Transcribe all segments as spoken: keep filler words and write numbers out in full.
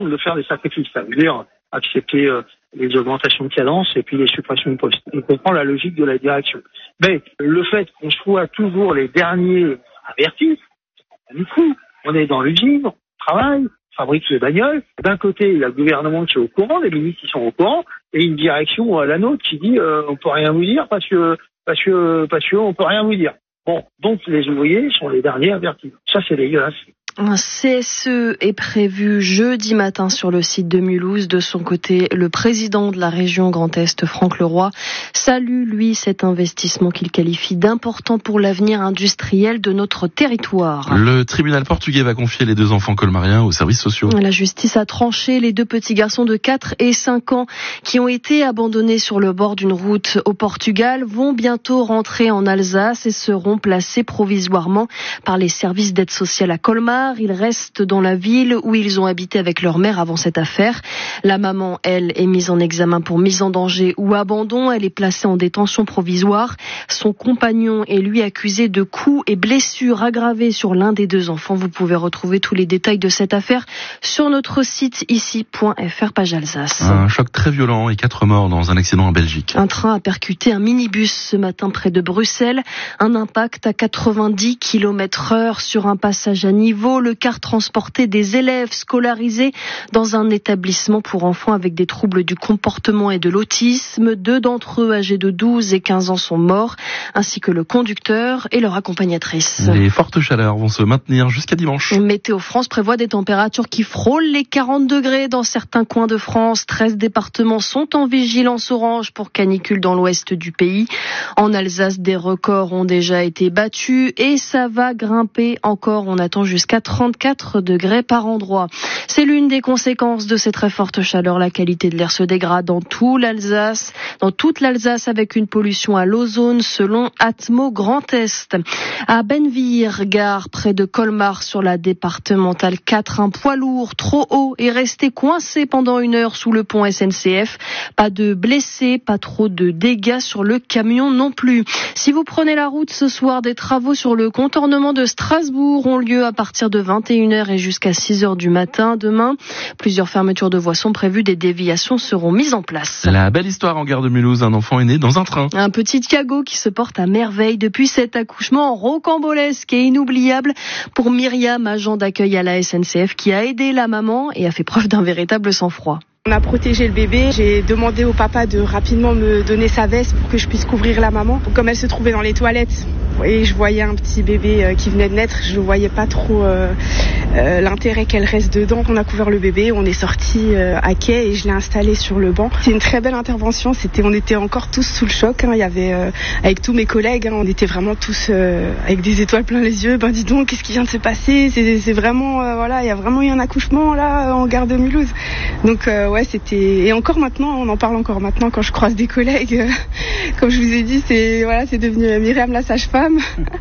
de faire des sacrifices. Ça veut dire accepter euh, les augmentations de cadence et puis les suppressions de postes. On comprend la logique de la direction. Mais le fait qu'on soit toujours les derniers avertis, c'est du coup, on est dans l'usine, on travaille, on fabrique les bagnoles. D'un côté, il y a le gouvernement qui est au courant, les ministres qui sont au courant, et une direction, la nôtre, qui dit euh, on peut rien vous dire parce que parce que parce que on peut rien vous dire. Bon, donc les ouvriers sont les derniers avertis. Ça, c'est dégueulasse. Un C S E est prévu jeudi matin sur le site de Mulhouse. De son côté, le président de la région Grand Est, Franck Leroy, salue, lui, cet investissement qu'il qualifie d'important pour l'avenir industriel de notre territoire. Le tribunal portugais va confier les deux enfants colmariens aux services sociaux. La justice a tranché. Les deux petits garçons de quatre et cinq ans qui ont été abandonnés sur le bord d'une route au Portugal vont bientôt rentrer en Alsace et seront placés provisoirement par les services d'aide sociale à Colmar. Ils restent dans la ville où ils ont habité avec leur mère avant cette affaire. La maman, elle, est mise en examen pour mise en danger ou abandon. Elle est placée en détention provisoire. Son compagnon est lui accusé de coups et blessures aggravées sur l'un des deux enfants. Vous pouvez retrouver tous les détails de cette affaire sur notre site ici point f r, page Alsace. Un choc très violent et quatre morts dans un accident en Belgique. Un train a percuté un minibus ce matin près de Bruxelles. Un impact à quatre-vingt-dix kilomètres heure sur un passage à niveau. Le car transportait des élèves scolarisés dans un établissement pour enfants avec des troubles du comportement et de l'autisme. Deux d'entre eux, âgés de douze et quinze ans, sont morts, ainsi que le conducteur et leur accompagnatrice. Les fortes chaleurs vont se maintenir jusqu'à dimanche. Météo France prévoit des températures qui frôlent les quarante degrés dans certains coins de France. treize départements sont en vigilance orange pour canicule dans l'ouest du pays. En Alsace, des records ont déjà été battus et ça va grimper encore. On attend jusqu'à trente-quatre degrés par endroit. C'est l'une des conséquences de ces très fortes chaleurs. La qualité de l'air se dégrade dans tout l'Alsace, dans toute l'Alsace avec une pollution à l'ozone selon Atmo Grand Est. À Benneville, gare près de Colmar sur la départementale quatre, un poids lourd trop haut est resté coincé pendant une heure sous le pont S N C F. Pas de blessés, pas trop de dégâts sur le camion non plus. Si vous prenez la route ce soir, des travaux sur le contournement de Strasbourg ont lieu à partir de vingt et une heures et jusqu'à six heures du matin. Demain, plusieurs fermetures de voies sont prévues, des déviations seront mises en place. La belle histoire en gare de Mulhouse, un enfant est né dans un train. Un petit Thiago qui se porte à merveille depuis cet accouchement rocambolesque et inoubliable pour Myriam, agent d'accueil à la S N C F, qui a aidé la maman et a fait preuve d'un véritable sang-froid. On a protégé le bébé, j'ai demandé au papa de rapidement me donner sa veste pour que je puisse couvrir la maman. Comme elle se trouvait dans les toilettes et je voyais un petit bébé qui venait de naître, je ne voyais pas trop euh, euh, l'intérêt qu'elle reste dedans. On a couvert le bébé, on est sorti euh, à quai et je l'ai installé sur le banc. C'est une très belle intervention, c'était, on était encore tous sous le choc. Hein. Il y avait, euh, avec tous mes collègues, hein, on était vraiment tous euh, avec des étoiles plein les yeux. Ben dis donc, qu'est-ce qui vient de se passer ? C'est, c'est vraiment, euh, voilà, il y a vraiment eu un accouchement là en gare de Mulhouse. Donc euh, ouais, c'était, et encore maintenant, on en parle encore maintenant quand je croise des collègues. Euh, comme je vous ai dit, c'est voilà, c'est devenu Myriam la sage-femme.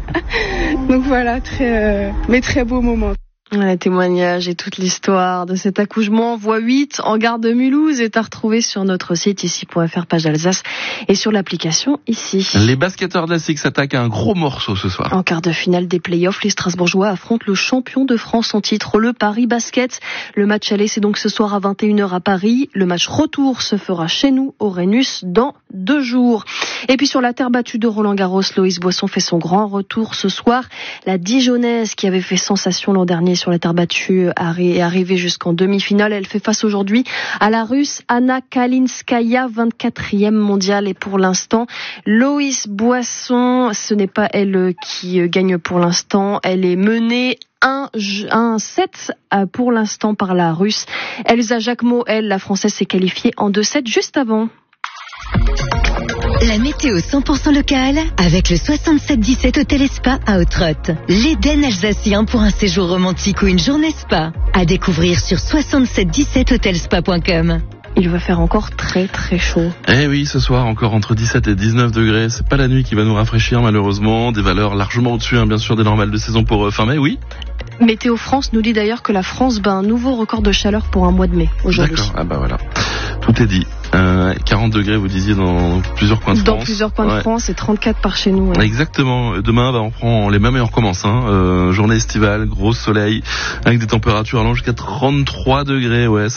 Donc voilà, très, euh, mais très beau moment. Le témoignage et toute l'histoire de cet accouchement voie huit en gare de Mulhouse est à retrouver sur notre site ici point f r, page Alsace, et sur l'application ici. Les basketteurs de la S I X s'attaquent à un gros morceau ce soir. En quart de finale des playoffs, les Strasbourgeois affrontent le champion de France en titre, le Paris Basket. Le match aller, c'est donc ce soir à vingt et une heures à Paris. Le match retour se fera chez nous, au Rhenus, dans deux jours. Et puis sur la terre battue de Roland-Garros, Loïs Boisson fait son grand retour ce soir. La Dijonnaise, qui avait fait sensation l'an dernier sur la terre battue, est arrivée jusqu'en demi-finale. Elle fait face aujourd'hui à la Russe Anna Kalinskaya, vingt-quatrième mondiale. Et pour l'instant, Loïs Boisson, ce n'est pas elle qui gagne pour l'instant. Elle est menée un sept pour l'instant par la Russe. Elsa Jacquemot, elle, la Française, s'est qualifiée en deux sept juste avant. La météo cent pour cent locale avec le soixante-sept dix-sept Hôtel et Spa à Ottrott. L'Éden alsacien pour un séjour romantique ou une journée spa. À découvrir sur soixante-sept dix-sept hotelspa point com. Il va faire encore très très chaud. Eh oui, ce soir encore entre dix-sept et dix-neuf degrés. C'est pas la nuit qui va nous rafraîchir malheureusement. Des valeurs largement au-dessus, hein, bien sûr, des normales de saison pour euh, fin mai, oui. Météo France nous dit d'ailleurs que la France bat un nouveau record de chaleur pour un mois de mai aujourd'hui. D'accord, ah bah voilà. Tout est dit. Euh, quarante degrés, vous disiez, dans plusieurs coins de dans France. Dans plusieurs coins ouais. de France et trente-quatre par chez nous. Ouais. Exactement. Demain, bah, on prend les mêmes et on recommence. Hein. Euh, journée estivale, gros soleil, avec des températures allant jusqu'à trente-trois degrés. Ouais.